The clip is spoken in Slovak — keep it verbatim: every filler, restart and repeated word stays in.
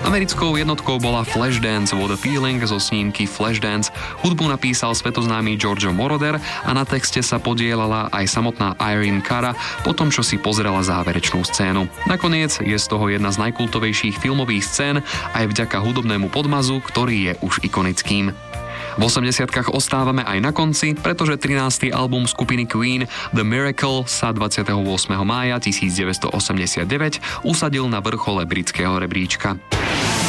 Americkou jednotkou bola Flashdance What a Feeling zo snímky Flashdance. Hudbu napísal svetoznámy Giorgio Moroder a na texte sa podielala aj samotná Irene Cara po tom, čo si pozrela záverečnú scénu. Nakoniec je z toho jedna z najkultovejších filmových scén aj vďaka hudobnému podmazu, ktorý je už ikonickým. V osemdesiatkach ostávame aj na konci, pretože trinásty album skupiny Queen The Miracle sa dvadsiateho ôsmeho mája tisícdeväťstoosemdesiatdeväť usadil na vrchole britského rebríčka.